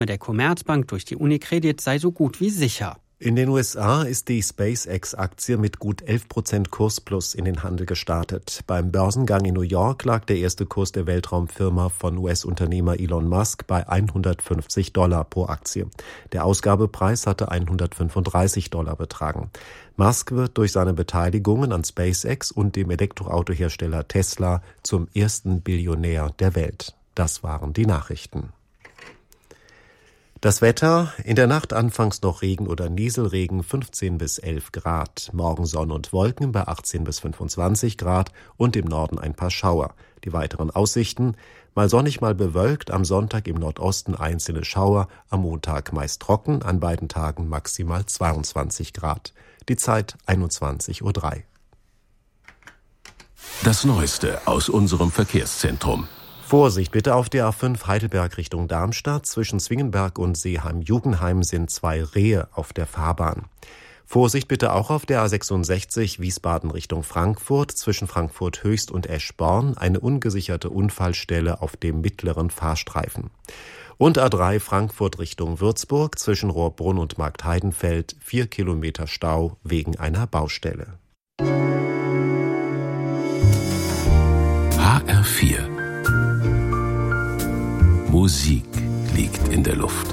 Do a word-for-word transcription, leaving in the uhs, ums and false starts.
der Commerzbank durch die Unicredit sei so gut wie sicher. In den U S A ist die SpaceX-Aktie mit gut elf Prozent Kursplus in den Handel gestartet. Beim Börsengang in New York lag der erste Kurs der Weltraumfirma von U S-Unternehmer Elon Musk bei hundertfünfzig Dollar pro Aktie. Der Ausgabepreis hatte hundertfünfunddreißig Dollar betragen. Musk wird durch seine Beteiligungen an SpaceX und dem Elektroautohersteller Tesla zum ersten Billionär der Welt. Das waren die Nachrichten. Das Wetter, in der Nacht anfangs noch Regen oder Nieselregen, fünfzehn bis elf Grad. Morgen Sonne und Wolken bei achtzehn bis fünfundzwanzig Grad und im Norden ein paar Schauer. Die weiteren Aussichten, mal sonnig, mal bewölkt, am Sonntag im Nordosten einzelne Schauer, am Montag meist trocken, an beiden Tagen maximal zweiundzwanzig Grad. Die Zeit einundzwanzig Uhr drei. Das Neueste aus unserem Verkehrszentrum. Vorsicht bitte auf der A fünf Heidelberg Richtung Darmstadt. Zwischen Zwingenberg und Seeheim-Jugenheim sind zwei Rehe auf der Fahrbahn. Vorsicht bitte auch auf der A sechsundsechzig Wiesbaden Richtung Frankfurt. Zwischen Frankfurt Höchst und Eschborn eine ungesicherte Unfallstelle auf dem mittleren Fahrstreifen. Und A drei Frankfurt Richtung Würzburg. Zwischen Rohrbrunn und Marktheidenfeld vier Kilometer Stau wegen einer Baustelle. H R vier Musik liegt in der Luft.